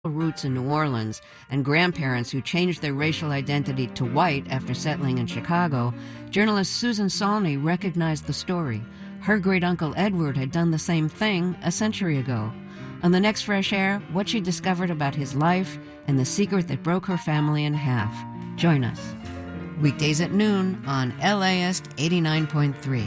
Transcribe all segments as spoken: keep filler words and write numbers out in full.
roots in New Orleans and grandparents who changed their racial identity to white after settling in Chicago, journalist Susan Salney recognized the story. Her great-uncle Edward had done the same thing a century ago. On the next Fresh Air, what she discovered about his life and the secret that broke her family in half. Join us. Weekdays at noon on L A S eighty-nine point three.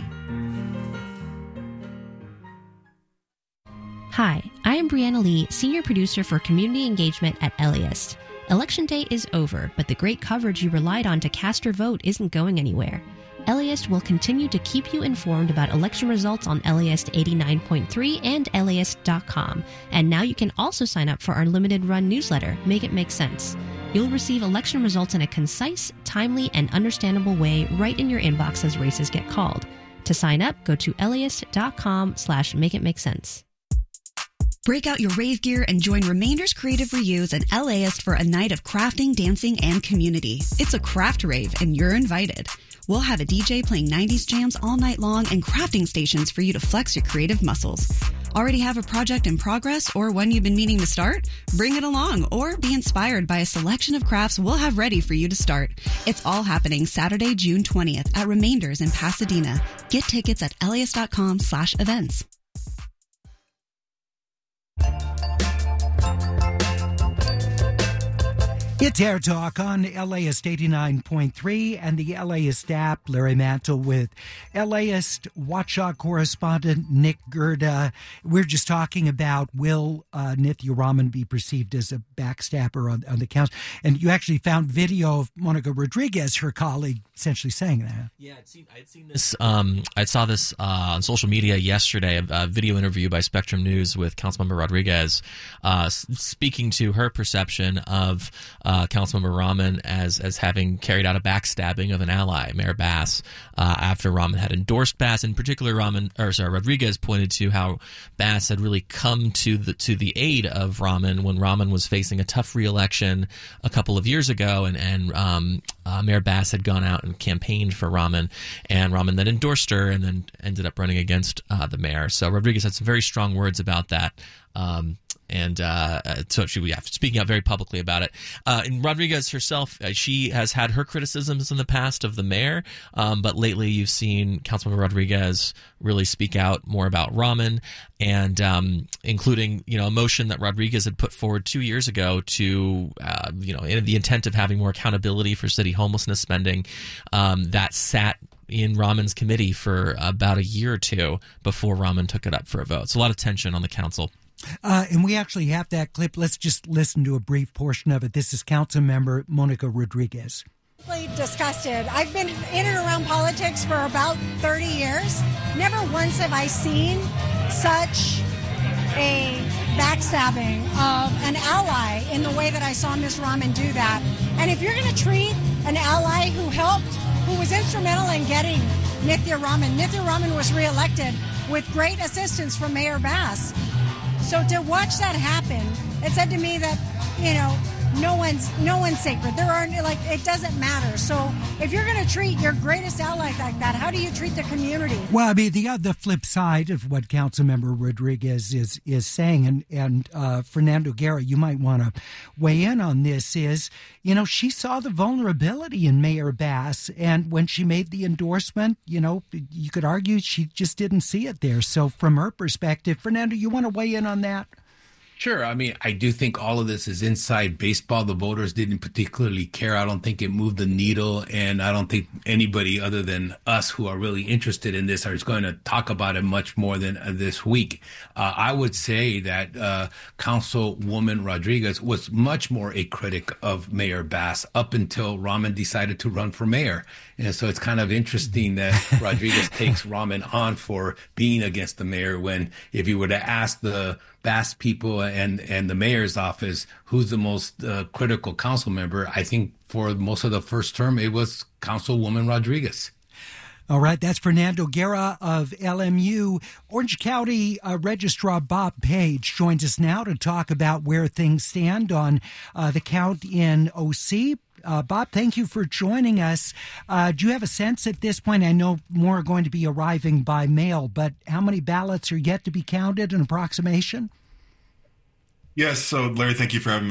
Hi, I am Brianna Lee, Senior Producer for Community Engagement at Eliast. Election day is over, but the great coverage you relied on to cast your vote isn't going anywhere. Eliast will continue to keep you informed about election results on L A S eighty-nine point three and L A S dot com. And now you can also sign up for our limited run newsletter, Make It Make Sense. You'll receive election results in a concise, timely, and understandable way right in your inbox as races get called. To sign up, go to Eliast dot com slash Make It Make Sense. Break out your rave gear and join Remainders Creative Reuse and Eliast for a night of crafting, dancing, and community. It's a craft rave, and you're invited. We'll have a D J playing nineties jams all night long and crafting stations for you to flex your creative muscles. Already have a project in progress or one you've been meaning to start? Bring it along or be inspired by a selection of crafts we'll have ready for you to start. It's all happening Saturday, June twentieth at Remainders in Pasadena. Get tickets at Eliast dot com slash events. It's Air Talk on Eliast eighty-nine point three and the Eliast app. Larry Mantle with Eliast Watchdog correspondent Nick Gerda. We're just talking about will uh, Nithya Raman be perceived as a backstabber on, on the council. And you actually found video of Monica Rodriguez, her colleague, essentially saying that. Yeah, I'd seen, I'd seen this. Um, I saw this uh, on social media yesterday, a, a video interview by Spectrum News with Councilmember Rodriguez, uh, speaking to her perception of Uh, Councilmember Raman as as having carried out a backstabbing of an ally, Mayor Bass, uh, after Raman had endorsed Bass. In particular, Raman, or sorry, Rodriguez pointed to how Bass had really come to the to the aid of Raman when Raman was facing a tough re-election a couple of years ago, and and um, uh, Mayor Bass had gone out and campaigned for Raman, and Raman then endorsed her, and then ended up running against uh, the mayor. So Rodriguez had some very strong words about that. Um, And uh, so she, yeah, speaking out very publicly about it. Uh, and Rodriguez herself, uh, she has had her criticisms in the past of the mayor, um, but lately you've seen Councilmember Rodriguez really speak out more about Raman, and um, including, you know, a motion that Rodriguez had put forward two years ago to, uh, you know, in the intent of having more accountability for city homelessness spending, um, that sat in Raman's committee for about a year or two before Raman took it up for a vote. So a lot of tension on the council. Uh, and we actually have that clip. Let's just listen to a brief portion of it. This is Council Member Monica Rodriguez. Disgusted. I've been in and around politics for about thirty years. Never once have I seen such a backstabbing of an ally in the way that I saw Miz Raman do that. And if you're going to treat an ally who helped, who was instrumental in getting Nithya Raman, Nithya Raman was reelected with great assistance from Mayor Bass. So to watch that happen, it said to me that, you know, no one's no one's sacred. There aren't, like, it doesn't matter. So if you're going to treat your greatest ally like that, how do you treat the community? Well, I mean, the uh, the flip side of what Councilmember Rodriguez is is saying, and and uh, Fernando Guerra, you might want to weigh in on this, is, you know, she saw the vulnerability in Mayor Bass, and when she made the endorsement, you know, you could argue she just didn't see it there. So from her perspective, Fernando, you want to weigh in on that? Sure. I mean, I do think all of this is inside baseball. The voters didn't particularly care. I don't think it moved the needle. And I don't think anybody other than us who are really interested in this are going to talk about it much more than uh, this week. Uh, I would say that uh, Councilwoman Rodriguez was much more a critic of Mayor Bass up until Raman decided to run for mayor. And so it's kind of interesting that Rodriguez takes Raman on for being against the mayor, when if you were to ask the Bass people and, and the mayor's office who's the most uh, critical council member, I think for most of the first term, it was Councilwoman Rodriguez. All right, that's Fernando Guerra of L M U. Orange County uh, Registrar Bob Page joins us now to talk about where things stand on uh, the count in O C. Uh, Bob, thank you for joining us. Uh, do you have a sense at this point? I know more are going to be arriving by mail, but how many ballots are yet to be counted, an approximation? Yes. So, Larry, thank you for having me